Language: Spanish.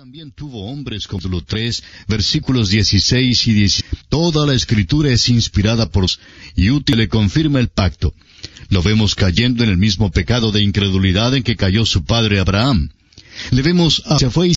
también tuvo hombres, capítulo 3, versículos 16 y 17. Toda la Escritura es inspirada por Dios y útil, le confirma el pacto. Lo vemos cayendo en el mismo pecado de incredulidad en que cayó su padre Abraham. Le vemos se fue y